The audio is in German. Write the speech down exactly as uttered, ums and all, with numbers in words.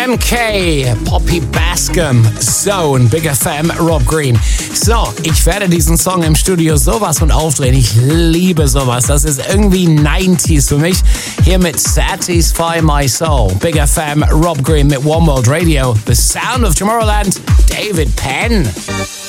M K, Poppy Bascom, Zone, Big F M, Rob Green. So, ich werde diesen Song im Studio sowas von aufdrehen. Ich liebe sowas. Das ist irgendwie neunziger für mich. Hier mit Satisfy My Soul. Big F M, Rob Green mit One World Radio. The Sound of Tomorrowland, David Penn.